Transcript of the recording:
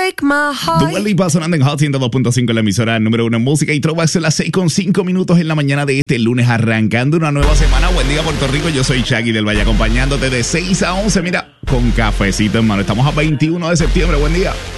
break my heart. Dua Lipa sonando en Hot 102.5, la emisora número 1 en música y throwbacks a las 6:05 en la mañana de este lunes, arrancando una nueva semana. Buen día, Puerto Rico. Yo soy Shaggy del Valle, acompañándote de 6 a 11. Mira, con cafecito en mano. Estamos a 21 de septiembre. Buen día.